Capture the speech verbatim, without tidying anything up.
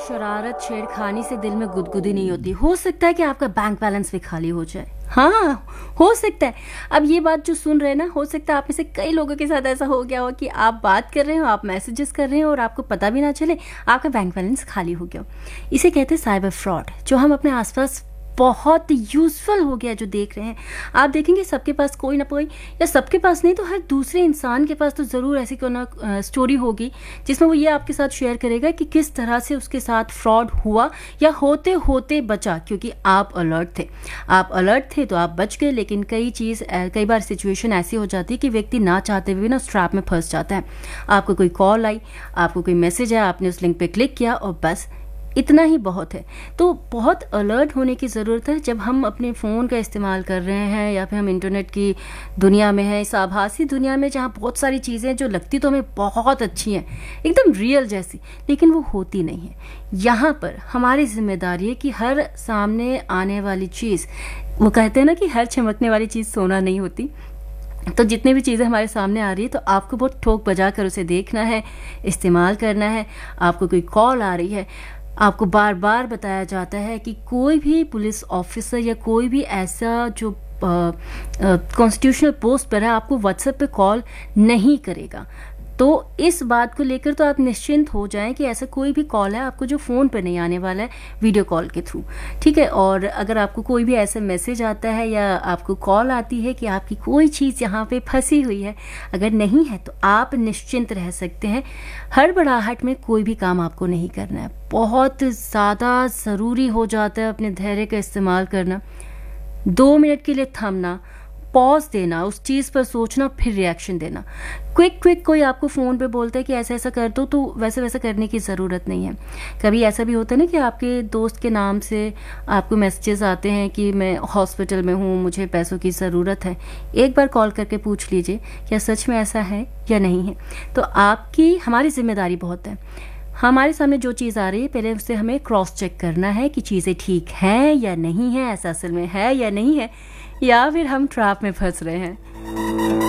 शरारत छेड़खानी से दिल में गुदगुदी नहीं होती। हो सकता है कि आपका बैंक बैलेंस भी खाली हो जाए। हाँ, हो सकता है। अब ये बात जो सुन रहे हैं ना, हो सकता है आप में से कई लोगों के साथ ऐसा हो गया हो कि आप बात कर रहे हो, आप मैसेजेस कर रहे हो और आपको पता भी ना चले आपका बैंक बैलेंस खाली हो गया हो। इसे कहते हैं साइबर फ्रॉड, जो हम अपने आसपास बहुत यूज़फुल हो गया जो देख रहे हैं। आप देखेंगे सबके पास कोई ना कोई, या सबके पास नहीं तो हर दूसरे इंसान के पास तो ज़रूर ऐसी कोई ना स्टोरी होगी जिसमें वो ये आपके साथ शेयर करेगा कि किस तरह से उसके साथ फ्रॉड हुआ या होते होते बचा, क्योंकि आप अलर्ट थे। आप अलर्ट थे तो आप बच गए। लेकिन कई चीज़ कई बार सिचुएशन ऐसी हो जाती है कि व्यक्ति ना चाहते हुए ना उस ट्रैप में फंस जाता है। आपको कोई कॉल आई, आपको कोई मैसेज आया, आपने उस लिंक पे क्लिक किया और बस इतना ही बहुत है। तो बहुत अलर्ट होने की ज़रूरत है जब हम अपने फ़ोन का इस्तेमाल कर रहे हैं या फिर हम इंटरनेट की दुनिया में हैं, इस आभासी दुनिया में जहाँ बहुत सारी चीज़ें जो लगती तो हमें बहुत अच्छी हैं, एकदम रियल जैसी, लेकिन वो होती नहीं है। यहाँ पर हमारी जिम्मेदारी है कि हर सामने आने वाली चीज़, वो कहते हैं ना कि हर चमकने वाली चीज़ सोना नहीं होती, तो जितनी भी चीज़ें हमारे सामने आ रही है तो आपको बहुत ठोक बजा कर उसे देखना है, इस्तेमाल करना है। आपको कोई कॉल आ रही है, आपको बार बार बताया जाता है कि कोई भी पुलिस ऑफिसर या कोई भी ऐसा जो कॉन्स्टिट्यूशनल पोस्ट पर है आपको व्हाट्सएप पे कॉल नहीं करेगा। तो इस बात को लेकर तो आप निश्चिंत हो जाएं कि ऐसा कोई भी कॉल है आपको जो फ़ोन पे नहीं आने वाला है, वीडियो कॉल के थ्रू, ठीक है। और अगर आपको कोई भी ऐसा मैसेज आता है या आपको कॉल आती है कि आपकी कोई चीज़ यहाँ पे फंसी हुई है, अगर नहीं है तो आप निश्चिंत रह सकते हैं। हड़बड़ाहट में कोई भी काम आपको नहीं करना है। बहुत ज़्यादा ज़रूरी हो जाता है अपने धैर्य का इस्तेमाल करना, दो मिनट के लिए थमना, पॉज देना, उस चीज़ पर सोचना, फिर रिएक्शन देना। क्विक क्विक कोई आपको फ़ोन पे बोलता है कि ऐसा ऐसा कर दो, तो वैसे वैसा करने की ज़रूरत नहीं है। कभी ऐसा भी होता है ना कि आपके दोस्त के नाम से आपको मैसेजेस आते हैं कि मैं हॉस्पिटल में हूँ, मुझे पैसों की ज़रूरत है। एक बार कॉल करके पूछ लीजिए क्या सच में ऐसा है या नहीं है। तो आपकी हमारी जिम्मेदारी बहुत है। हमारे सामने जो चीज़ आ रही है पहले उससे हमें क्रॉस चेक करना है कि चीज़ें ठीक हैं या नहीं है, ऐसा असल में है या नहीं है, या फिर हम ट्रैप में फंस रहे हैं।